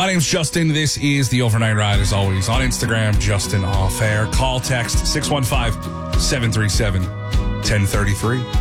My name's Justin. This is the Overnight Ride, as always, on Instagram, Justin Off Air. Call, text 615-737-1033.